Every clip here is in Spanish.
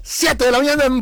7 de la mañana en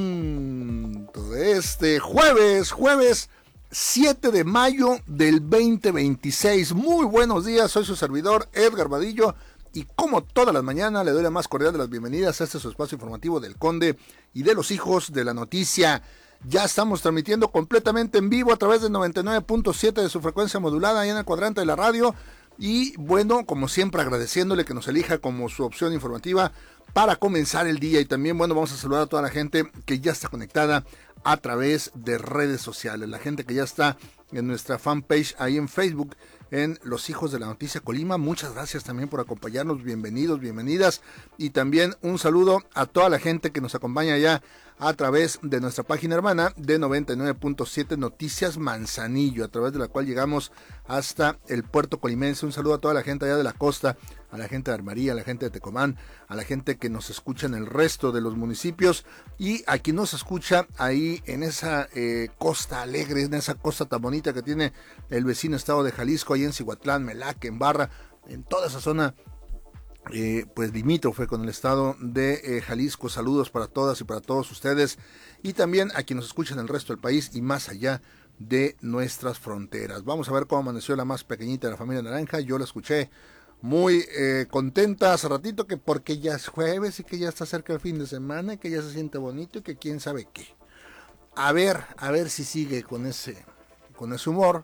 punto de este jueves 7 de mayo del 2026. Muy buenos días, soy su servidor Edgar Vadillo y como todas las mañanas le doy la más cordial de las bienvenidas a este su espacio informativo del Conde y de los hijos de la noticia. Ya estamos transmitiendo completamente en vivo a través del 99.7 de su frecuencia modulada ahí en el cuadrante de la radio. Y bueno, como siempre agradeciéndole que nos elija como su opción informativa para comenzar el día. Y también, bueno, vamos a saludar a toda la gente que ya está conectada a través de redes sociales. La gente que ya está en nuestra fanpage ahí en Facebook, en Los Hijos de la Noticia Colima. Muchas gracias también por acompañarnos. Bienvenidos, bienvenidas. Y también un saludo a toda la gente que nos acompaña ya a través de nuestra página hermana de 99.7 Noticias Manzanillo, a través de la cual llegamos hasta el puerto colimense. Un saludo a toda la gente allá de la costa, a la gente de Armaría, a la gente de Tecomán, a la gente que nos escucha en el resto de los municipios y a quien nos escucha ahí en esa costa alegre, en esa costa tan bonita que tiene el vecino estado de Jalisco, ahí en Cihuatlán, Melaque, en Barra, en toda esa zona pues limítrofe con el estado de Jalisco. Saludos para todas y para todos ustedes y también a quienes nos escuchan en el resto del país y más allá de nuestras fronteras. Vamos a ver cómo amaneció la más pequeñita de la familia Naranja. Yo la escuché muy contenta hace ratito, que porque ya es jueves y que ya está cerca el fin de semana y que ya se siente bonito y que quién sabe qué. A ver si sigue con ese humor,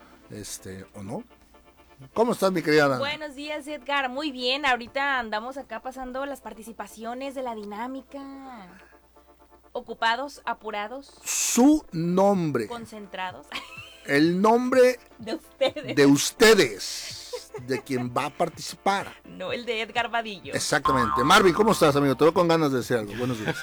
o no. ¿Cómo estás, mi querida Dana? Buenos días, Edgar. Muy bien, ahorita andamos acá pasando las participaciones de la dinámica. Ocupados, apurados. Su nombre. Concentrados. El nombre de ustedes, de quien va a participar. No, el de Edgar Vadillo. Exactamente. Marvin, ¿cómo estás, amigo? Te veo con ganas de decir algo. Buenos días.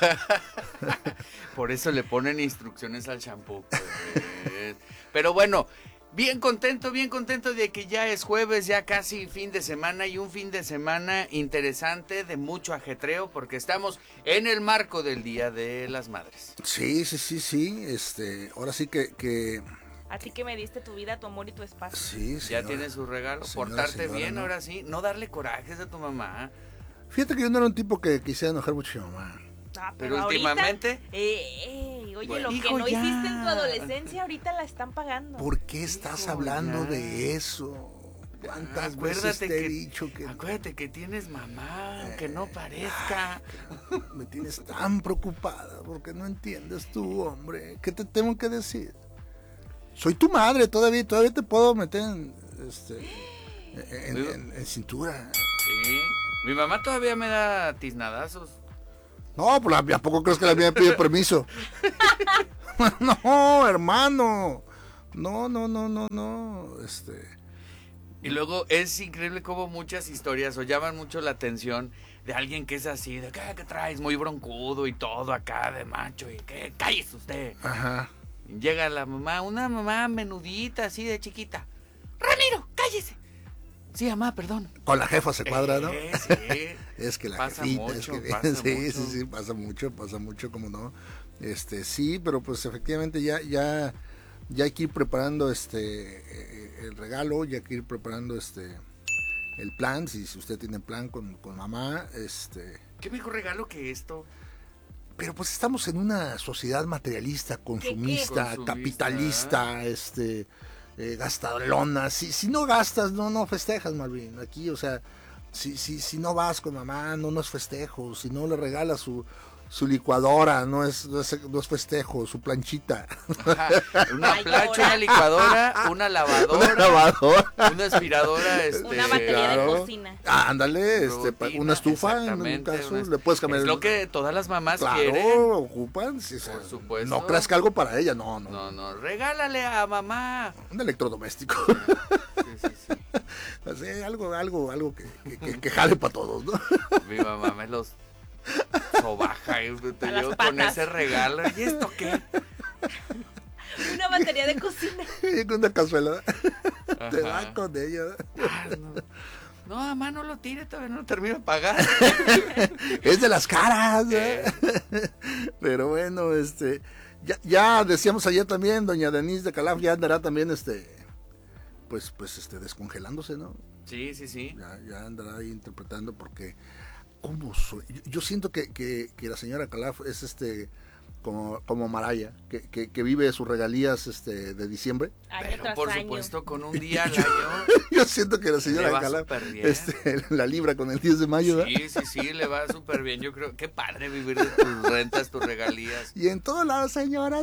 Por eso le ponen instrucciones al champú. Pues. Pero bueno, bien contento de que ya es jueves, ya casi fin de semana y un fin de semana interesante de mucho ajetreo porque estamos en el marco del Día de las Madres. Sí. Ahora sí que... A ti que me diste tu vida, tu amor y tu espacio. Sí, señora, ya tienes su regalo, portarte bien, ¿no? Ahora sí, no darle corajes a tu mamá. Fíjate que yo no era un tipo que quisiera enojar mucho a mi mamá. Pero últimamente... Oye, bueno, lo que no hiciste en tu adolescencia, ahorita la están pagando. ¿Por qué estás hablando de eso? ¿Cuántas veces te he dicho que... Acuérdate que tienes mamá, aunque no parezca. Me tienes tan preocupada porque no entiendes tú, hombre. ¿Qué te tengo que decir? Soy tu madre, todavía te puedo meter en cintura. Sí, mi mamá todavía me da tiznadazos. No, pues ¿a poco crees que la mía me pide permiso? No, hermano. No. Y luego es increíble cómo muchas historias o llaman mucho la atención de alguien que es así, de ¿qué traes? Muy broncudo y todo acá de macho y ¿qué? ¡Cállese usted! Ajá. Llega la mamá, una mamá menudita, así de chiquita. ¡Ramiro, cállese! Sí, mamá, perdón. Con la jefa se cuadra, ¿no? Sí. Es que la pasa jefita, mucho, es que... pasa Sí, pasa mucho, como no. Sí, pero pues efectivamente ya hay que ir preparando el regalo, ya hay que ir preparando el plan, si usted tiene plan con mamá, ¿Qué mejor regalo que esto? Pero pues estamos en una sociedad materialista, consumista, capitalista, gastalona. Si no gastas, no festejas, Marvin. Aquí, o sea, si no vas con mamá, no es festejo. Si no le regalas su licuadora, no es festejo, su planchita. Ajá, una plancha, una licuadora, una lavadora, una aspiradora, una batería de cocina. Ándale, una estufa en un caso, le puedes cambiar. Es lo que todas las mamás quieren. Claro, ocupan, sí, por supuesto. No creas que algo para ella, no, regálale a mamá un electrodoméstico. Sí. Así, algo que jale para todos, ¿no? Mi mamá me los sobaja y te llevo con ese regalo. ¿Y esto qué? Una batería de cocina. Con una cazuela. Te va con ella. No, mamá, no lo tire, todavía no termino de pagar. Es de las caras. Pero bueno, ya decíamos ayer también, doña Denise de Calaf ya andará también pues descongelándose, ¿no? Sí. Ya andará ahí interpretando porque ¿Cómo soy? Yo siento que la señora Calaf es como Maraya, que vive sus regalías de diciembre. Año Pero tras por año. supuesto, con un día al año. Yo siento que la señora Le va Calaf superbién. la libra con el 10 de mayo, ¿verdad? Sí, le va súper bien. Yo creo, qué padre vivir de tus rentas, tus regalías. Y en todos lados, señora.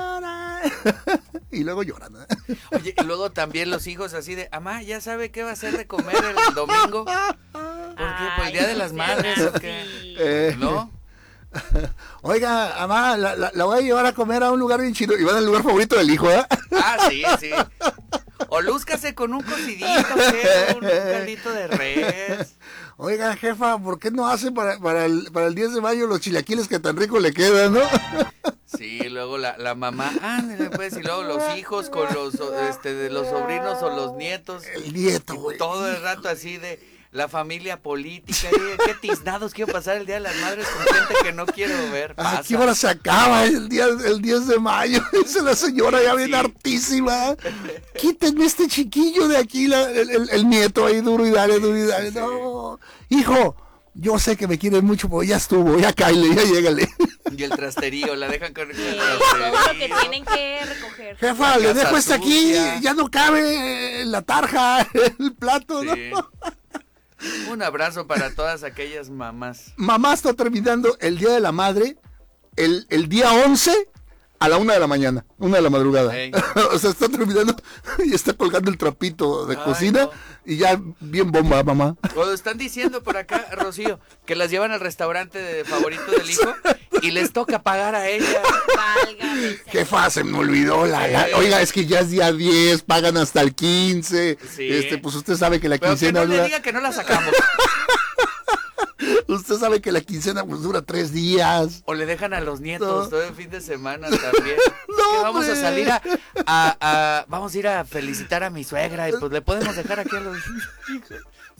Y luego lloran, ¿no? Oye, y luego también los hijos así de, amá, ¿ya sabe qué va a hacer de comer el domingo? ¿Por qué? ¿Por el Día de las Madres o qué? Sí. ¿No? Oiga, mamá, la voy a llevar a comer a un lugar bien chido. Y van al lugar favorito del hijo, ¿verdad? Ah, sí. O lúzcase con un cocidito, ¿qué? Un caldito de res. Oiga, jefa, ¿por qué no hace para el 10 de mayo los chilaquiles que tan rico le quedan, no? Sí, luego la mamá, ándale pues, y luego los hijos con de los sobrinos o los nietos. El nieto, güey. Todo el rato así de la familia política. Qué tiznados quiero pasar el Día de las Madres con gente que no quiero ver. ¿A qué hora se acaba el 10 de mayo? Dice la señora ya bien Sí. hartísima. Quítenme este chiquillo de aquí, el nieto ahí duro y dale. Sí. No, hijo, yo sé que me quieres mucho, pero ya estuvo, ya cáele, ya llégale. Y el trasterío, la dejan con el Todo lo que trasterío. tienen que recoger. Jefa, le casa dejo aquí, sucia. ya no cabe la tarja, el plato, ¿no? Sí. Un abrazo para todas aquellas mamás. Mamá está terminando el Día de la Madre, el día 11 a la 1 de la mañana, 1 de la madrugada. Ey. O sea, está terminando y está colgando el trapito de Ay, cocina no. y ya bien bomba, mamá. O están diciendo por acá, Rocío, que las llevan al restaurante favorito del hijo y les toca pagar a ella. Válgame, señor. Jefa, se me olvidó oiga, es que ya es día 10, pagan hasta el 15. Sí. Pues usted sabe que la Pero que quincena no le dura, diga que no la sacamos. usted sabe que la quincena pues dura 3 días. O le dejan a los nietos No. todo el fin de semana también. No, que vamos a hombre. salir vamos a ir a felicitar a mi suegra y pues le podemos dejar aquí a los hijos.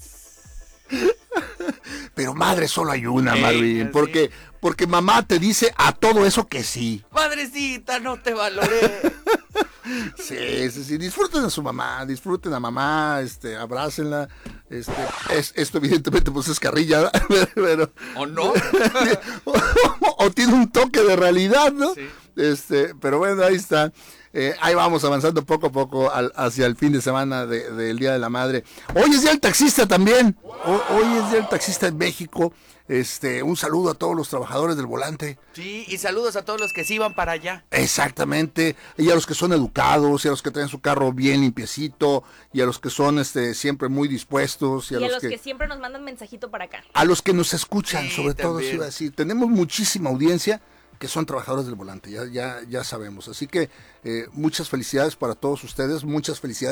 Pero madre solo hay una, Ey, Marvin, así. porque mamá te dice a todo eso que sí. Madrecita, no te valoré. Sí, disfruten a su mamá, disfruten a mamá, abrácenla, esto evidentemente pues es carrilla, pero ¿O no? o tiene un toque de realidad, ¿no? Sí. Pero bueno, ahí está. Ahí vamos avanzando poco a poco hacia el fin de semana del Día de la Madre. Hoy es Día del Taxista también. Hoy es Día del Taxista en México. Un saludo a todos los trabajadores del volante. Sí, y saludos a todos los que sí van para allá. Exactamente, y a los que son educados, y a los que traen su carro bien limpiecito, y a los que son siempre muy dispuestos, Y a los que siempre nos mandan mensajito para acá. a los que nos escuchan, Sí, sobre todo, también. sí iba a decir, tenemos muchísima audiencia que son trabajadores del volante, ya sabemos, así que muchas felicidades para todos ustedes, muchas felicidades.